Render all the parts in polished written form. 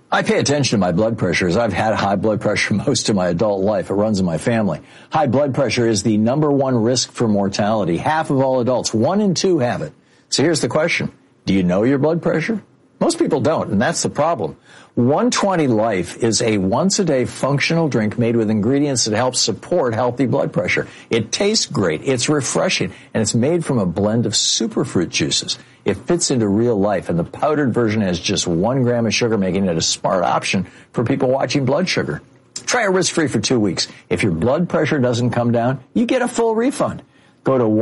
I pay attention to my blood pressure as I've had high blood pressure most of my adult life. It runs in my family. High blood pressure is the number one risk for mortality. Half of all adults, 1 in 2 have it. So here's the question. Do you know your blood pressure? Most people don't, and that's the problem. 120 Life is a once-a-day functional drink made with ingredients that help support healthy blood pressure. It tastes great, it's refreshing, and it's made from a blend of superfruit juices. It fits into real life, and the powdered version has just 1 gram of sugar, making it a smart option for people watching blood sugar. Try it risk-free for 2 weeks. If your blood pressure doesn't come down, you get a full refund. Go to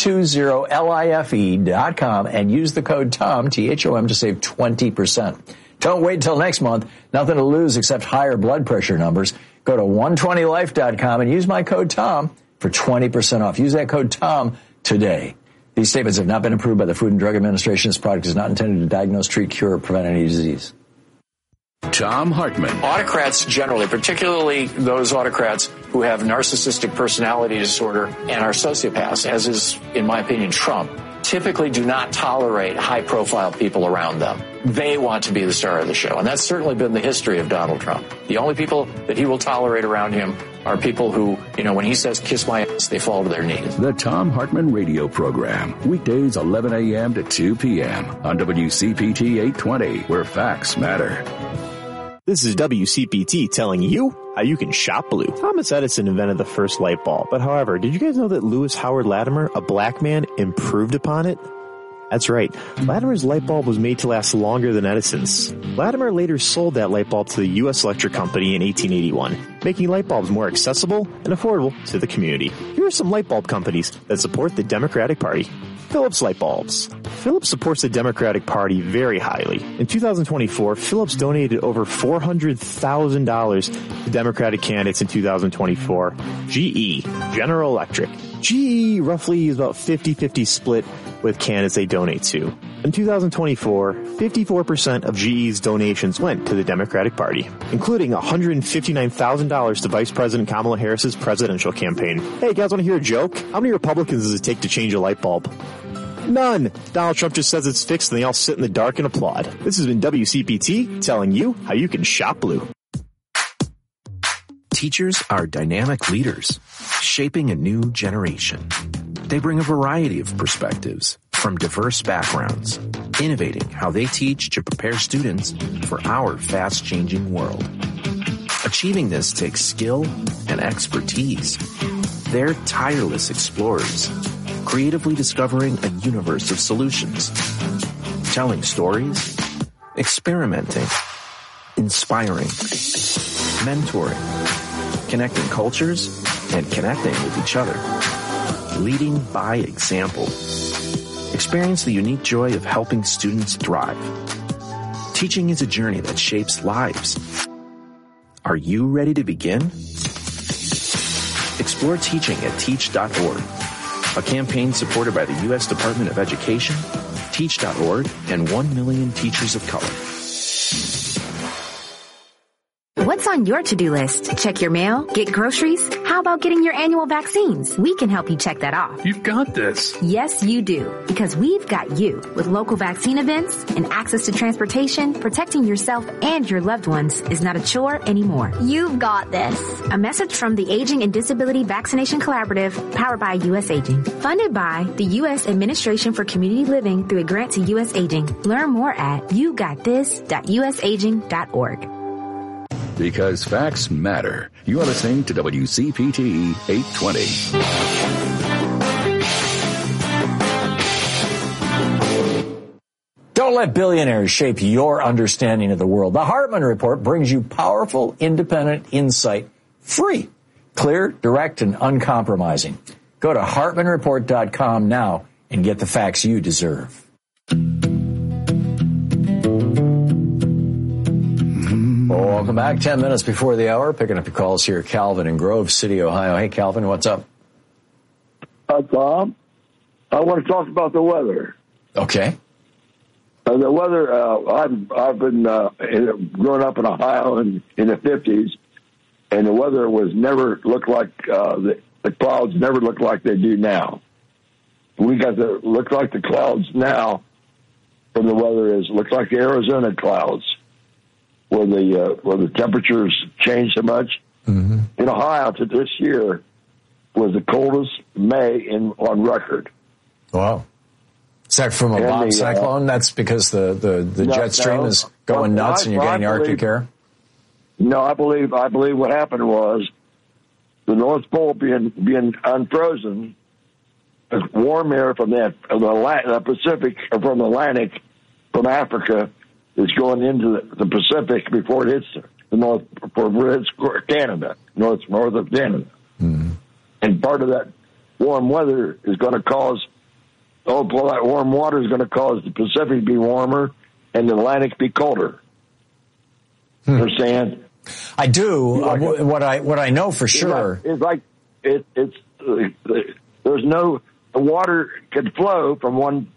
120life.com and use the code TOM, T-H-O-M, to save 20%. Don't wait until next month. Nothing to lose except higher blood pressure numbers. Go to 120life.com and use my code TOM for 20% off. Use that code TOM today. These statements have not been approved by the Food and Drug Administration. This product is not intended to diagnose, treat, cure, or prevent any disease. Tom Hartman. Autocrats generally, particularly those autocrats who have narcissistic personality disorder and are sociopaths, as is, in my opinion, Trump, typically do not tolerate high-profile people around them. They want to be the star of the show, and that's certainly been the history of Donald Trump. The only people that he will tolerate around him are people who, when he says, kiss my ass, they fall to their knees. The Tom Hartman radio program, weekdays 11 a.m. to 2 p.m. on WCPT 820, where facts matter. This is WCPT telling you how you can shop blue. Thomas Edison invented the first light bulb, but however, did you guys know that Lewis Howard Latimer, a black man, improved upon it? That's right. Latimer's light bulb was made to last longer than Edison's. Latimer later sold that light bulb to the U.S. Electric Company in 1881, making light bulbs more accessible and affordable to the community. Here are some light bulb companies that support the Democratic Party. Philips Light Bulbs. Philips supports the Democratic Party very highly. In 2024, Philips donated over $400,000 to Democratic candidates in 2024. GE, General Electric. GE roughly is about 50-50 split with candidates they donate to. In 2024, 54% of GE's donations went to the Democratic Party, including $159,000 to Vice President Kamala Harris's presidential campaign. Hey, guys, want to hear a joke? How many Republicans does it take to change a light bulb? None. Donald Trump just says it's fixed and they all sit in the dark and applaud. This has been WCPT telling you how you can shop blue. Teachers are dynamic leaders, shaping a new generation. They bring a variety of perspectives from diverse backgrounds, innovating how they teach to prepare students for our fast-changing world. Achieving this takes skill and expertise. They're tireless explorers, creatively discovering a universe of solutions, telling stories, experimenting, inspiring, mentoring, connecting cultures, and connecting with each other, leading by example. Experience the unique joy of helping students thrive. Teaching is a journey that shapes lives. Are you ready to begin? Explore teaching at teach.org, a campaign supported by the U.S. Department of Education, Teach.org, and 1 million teachers of color. What's on your to-do list? Check your mail? Get groceries? How about getting your annual vaccines? We can help you check that off. You've got this. Yes, you do. Because we've got you. With local vaccine events and access to transportation, protecting yourself and your loved ones is not a chore anymore. You've got this. A message from the Aging and Disability Vaccination Collaborative, powered by U.S. Aging. Funded by the U.S. Administration for Community Living through a grant to U.S. Aging. Learn more at yougotthis.usaging.org. Because facts matter. You are listening to WCPT 820. Don't let billionaires shape your understanding of the world. The Hartman Report brings you powerful, independent insight, free, clear, direct, and uncompromising. Go to hartmanreport.com now and get the facts you deserve. Welcome back. 10 minutes before the hour. Picking up your calls here. Calvin in Grove City, Ohio. Hey, Calvin, what's up? Tom, I want to talk about the weather. Okay. The weather, I've been growing up in Ohio in the 50s, and the weather was never looked like, the clouds never looked like they do now. We got the, look like the clouds now from the weather looks like the Arizona clouds. where the temperatures change so much. Mm-hmm. In Ohio, to this year was the coldest May on record. Wow. Is that from a bomb cyclone? That's because the jet stream is going nuts and you're getting Arctic air? No, I believe what happened was the North Pole being unfrozen, warm air from the Pacific, or from the Atlantic, from Africa, is going into the Pacific before it hits the North, before it hits Canada, north of Canada. Mm-hmm. And part of that warm weather is going to cause, that warm water is going to cause the Pacific to be warmer and the Atlantic to be colder. Understand? I do. What I know for sure. It's like there's no, the water can flow from one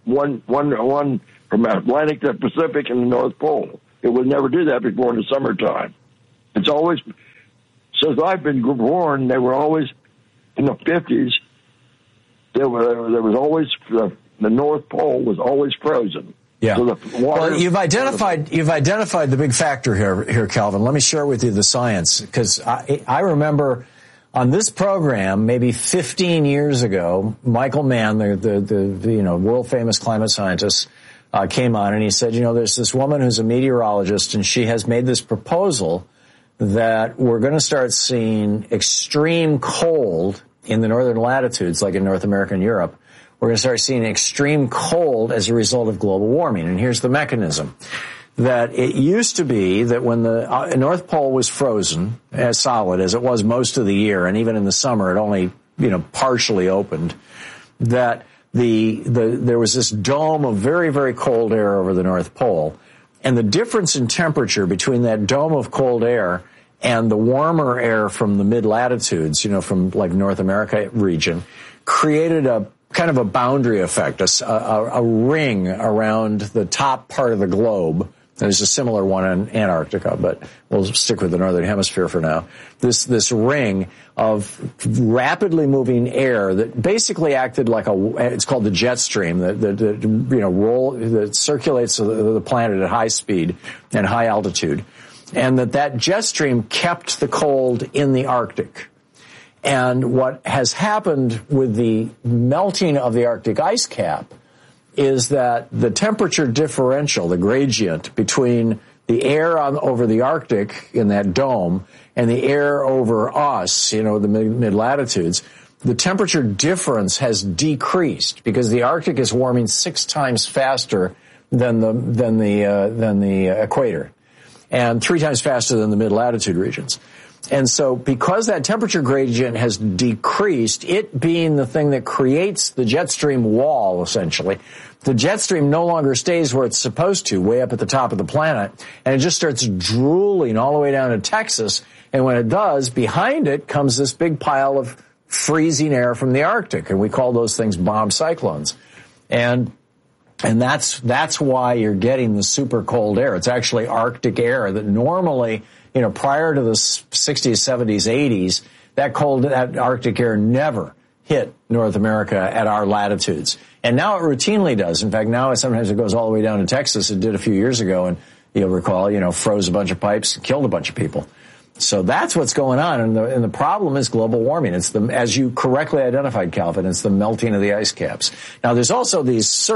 from Atlantic to Pacific and the North Pole. It would never do that before in the summertime. It's always, since I've been born, they were always in the 50s. There was always the North Pole was always frozen. Yeah. So well, you've identified the big factor here, Calvin. Let me share with you the science, because I remember on this program maybe 15 years ago, Michael Mann, the world famous climate scientist, came on and he said, there's this woman who's a meteorologist and she has made this proposal that we're going to start seeing extreme cold in the northern latitudes, like in North America and Europe. We're going to start seeing extreme cold as a result of global warming. And here's the mechanism. That it used to be that when the North Pole was frozen, as solid as it was most of the year, and even in the summer it only, partially opened, that there was this dome of very, very cold air over the North Pole. And the difference in temperature between that dome of cold air and the warmer air from the mid-latitudes, from like North America region, created a kind of a boundary effect, a ring around the top part of the globe. There's a similar one in Antarctica, but we'll stick with the northern hemisphere for now. This ring of rapidly moving air that basically acted like it's called the jet stream that circulates the planet at high speed and high altitude, and that jet stream kept the cold in the Arctic. And what has happened with the melting of the Arctic ice cap is that the temperature differential, the gradient between the air over the Arctic in that dome and the air over us, the mid-latitudes, the temperature difference has decreased because the Arctic is warming 6 times faster than the equator, and 3 times faster than the mid-latitude regions. And so because that temperature gradient has decreased, it being the thing that creates the jet stream wall, essentially, the jet stream no longer stays where it's supposed to, way up at the top of the planet, and it just starts drooling all the way down to Texas. And when it does, behind it comes this big pile of freezing air from the Arctic, and we call those things bomb cyclones. And that's why you're getting the super cold air. It's actually Arctic air that normally, prior to the 60s, 70s, 80s, that Arctic air never hit North America at our latitudes. And now it routinely does. In fact, now sometimes it goes all the way down to Texas. It did a few years ago, and you'll recall, froze a bunch of pipes and killed a bunch of people. So that's what's going on. And the problem is global warming. It's as you correctly identified, Calvin, it's the melting of the ice caps. Now, there's also these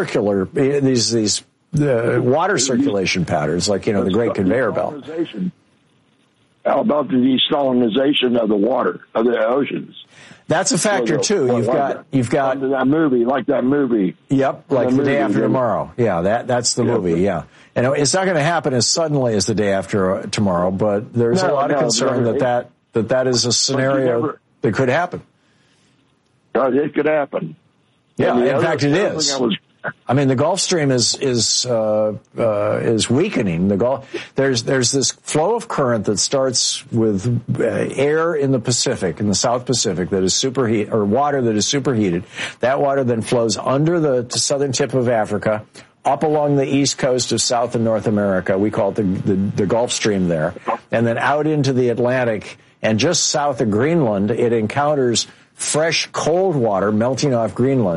water circulation patterns, like, the Great Conveyor Belt. How about the desalinization of the water, of the oceans? That's a factor too. You've got that movie. Yep, like The Day After Tomorrow. Yeah, that's the movie. Yeah, and it's not going to happen as suddenly as The Day After Tomorrow, but there's a lot of concern that is a scenario that could happen. It could happen. Yeah, in fact, it is. I mean, the Gulf Stream is weakening. There's this flow of current that starts with air in the Pacific, in the South Pacific, that is superheated, or water that is superheated. That water then flows under the southern tip of Africa, up along the east coast of South and North America. We call it the Gulf Stream there, and then out into the Atlantic, and just south of Greenland, it encounters fresh cold water melting off Greenland.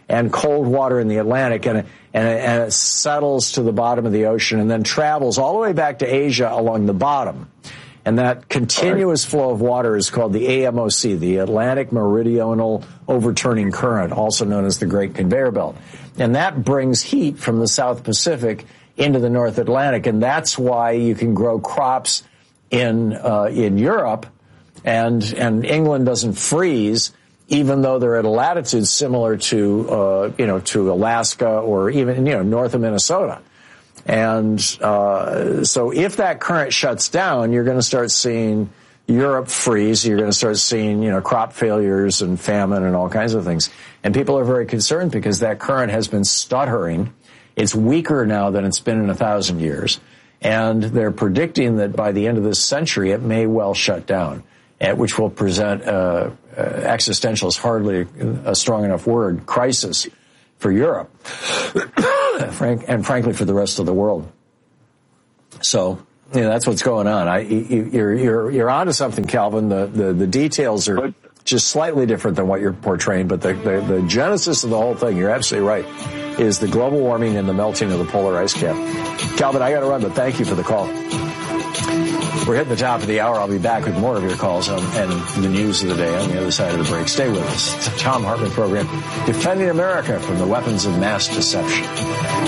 and cold water in the Atlantic, and it settles to the bottom of the ocean and then travels all the way back to Asia along the bottom. And that continuous flow of water is called the AMOC, the Atlantic Meridional Overturning Current, also known as the Great Conveyor Belt. And that brings heat from the South Pacific into the North Atlantic, and that's why you can grow crops in Europe, and England doesn't freeze, even though they're at a latitude similar to Alaska or even, north of Minnesota. And so if that current shuts down, you're going to start seeing Europe freeze. You're going to start seeing, crop failures and famine and all kinds of things. And people are very concerned because that current has been stuttering. It's weaker now than it's been in 1,000 years. And they're predicting that by the end of this century, it may well shut down, which will present existential is hardly a strong enough word, crisis for Europe, and frankly for the rest of the world. So, that's what's going on. You're onto something, Calvin. The details are just slightly different than what you're portraying, but the genesis of the whole thing, you're absolutely right, is the global warming and the melting of the polar ice cap. Calvin, I got to run, but thank you for the call. We're hitting the top of the hour. I'll be back with more of your calls and the news of the day on the other side of the break. Stay with us. It's the Thom Hartmann Program, defending America from the weapons of mass deception.